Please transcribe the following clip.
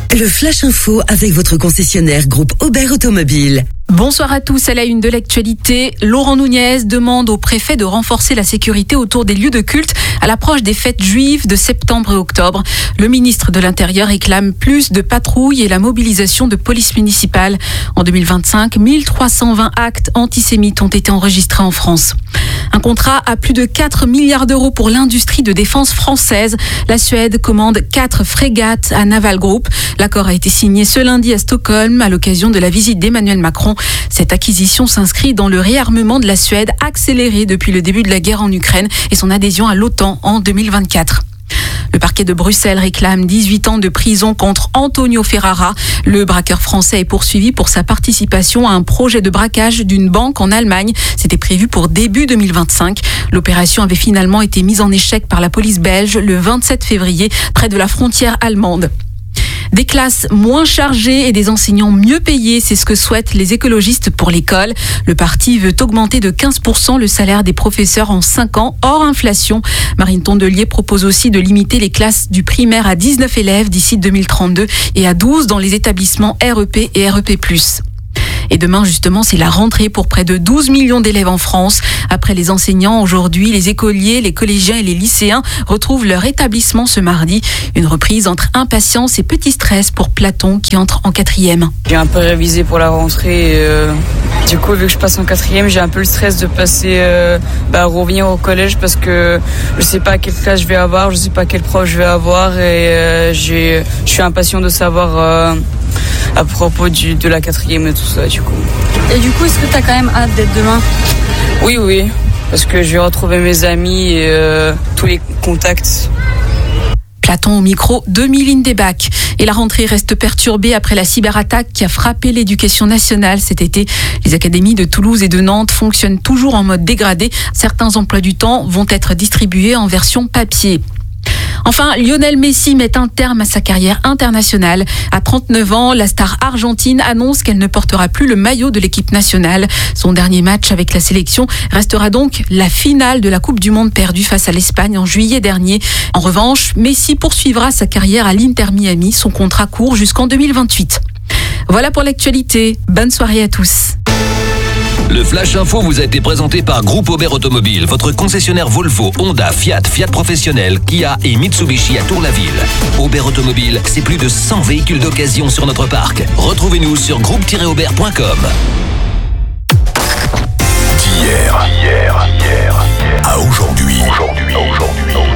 Le Flash Info avec votre concessionnaire groupe Aubert Automobile. Bonsoir à tous. À la une de l'actualité, Laurent Nunez demande au préfet de renforcer la sécurité autour des lieux de culte à l'approche des fêtes juives de septembre et octobre. Le ministre de l'Intérieur réclame plus de patrouilles et la mobilisation de police municipale. En 2025, 1320 actes antisémites ont été enregistrés en France. Un contrat à plus de 4 milliards d'euros pour l'industrie de défense française. La Suède commande 4 frégates à Naval Group. L'accord a été signé ce lundi à Stockholm à l'occasion de la visite d'Emmanuel Macron. Cette acquisition s'inscrit dans le réarmement de la Suède accéléré depuis le début de la guerre en Ukraine et son adhésion à l'OTAN en 2024. Le parquet de Bruxelles réclame 18 ans de prison contre Antonio Ferrara. Le braqueur français est poursuivi pour sa participation à un projet de braquage d'une banque en Allemagne. C'était prévu pour début 2025. L'opération avait finalement été mise en échec par la police belge le 27 février près de la frontière allemande. Des classes moins chargées et des enseignants mieux payés, c'est ce que souhaitent les écologistes pour l'école. Le parti veut augmenter de 15% le salaire des professeurs en 5 ans, hors inflation. Marine Tondelier propose aussi de limiter les classes du primaire à 19 élèves d'ici 2032 et à 12 dans les établissements REP et REP+. Et demain, justement, c'est la rentrée pour près de 12 millions d'élèves en France. Après les enseignants, aujourd'hui, les écoliers, les collégiens et les lycéens retrouvent leur établissement ce mardi. Une reprise entre impatience et petit stress pour Platon qui entre en 4e. J'ai un peu révisé pour la rentrée. Du coup, vu que je passe en 4e, j'ai un peu le stress de passer, revenir au collège parce que je sais pas quelle classe je vais avoir, je sais pas quel prof je vais avoir et je suis impatient de savoir à propos de la 4e et tout ça, du coup. Et du coup, est-ce que tu as quand même hâte d'être demain ? Oui, parce que je vais retrouver mes amis et tous les contacts. Platon au micro de Mylène Debac. Et la rentrée reste perturbée après la cyberattaque qui a frappé l'éducation nationale cet été. Les académies de Toulouse et de Nantes fonctionnent toujours en mode dégradé. Certains emplois du temps vont être distribués en version papier. Enfin, Lionel Messi met un terme à sa carrière internationale. À 39 ans, la star argentine annonce qu'elle ne portera plus le maillot de l'équipe nationale. Son dernier match avec la sélection restera donc la finale de la Coupe du Monde perdue face à l'Espagne en juillet dernier. En revanche, Messi poursuivra sa carrière à l'Inter Miami. Son contrat court jusqu'en 2028. Voilà pour l'actualité. Bonne soirée à tous. Le Flash Info vous a été présenté par Groupe Aubert Automobile, votre concessionnaire Volvo, Honda, Fiat Professionnel, Kia et Mitsubishi à Tour-la-Ville. Aubert Automobile, c'est plus de 100 véhicules d'occasion sur notre parc. Retrouvez-nous sur groupe-aubert.com. D'hier à aujourd'hui.